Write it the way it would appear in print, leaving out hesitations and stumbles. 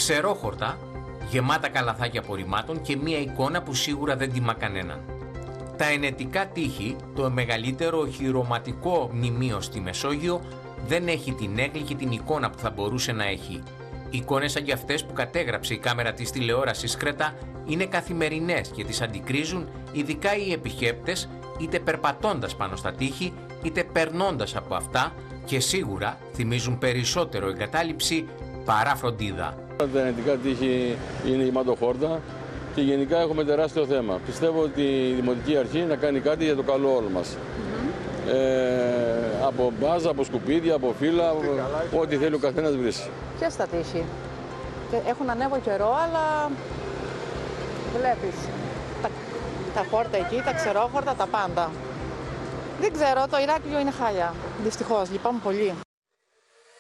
Ξερόχορτα, γεμάτα καλαθάκια απορριμμάτων και μία εικόνα που σίγουρα δεν τιμά κανέναν. Τα ενετικά τείχη, το μεγαλύτερο οχυρωματικό μνημείο στη Μεσόγειο, δεν έχει την έγκλη και την εικόνα που θα μπορούσε να έχει. Εικόνες σαν και αυτές που κατέγραψε η κάμερα της τηλεόρασης Κρέτα είναι καθημερινές και τις αντικρίζουν ειδικά οι επισκέπτες, είτε περπατώντας πάνω στα τείχη, είτε περνώντας από αυτά, και σίγουρα θυμίζουν περισσότερο εγκατάλειψη παρά φροντίδα. Τα ενετικά τείχη είναι γεμάτοχόρτα και γενικά έχουμε τεράστιο θέμα. Πιστεύω ότι η Δημοτική Αρχή να κάνει κάτι για το καλό όλων μας. Από μπάζα, από σκουπίδια, από φύλλα, ό,τι θέλει ο καθένας βρίσκει. Ποιες τα τείχη? Έχουν ανέβω καιρό, αλλά βλέπεις τα χόρτα εκεί, τα ξερόχορτα, τα πάντα. Δεν ξέρω, το Ηράκλειο είναι χάλια. Δυστυχώς, λυπάμαι πολύ.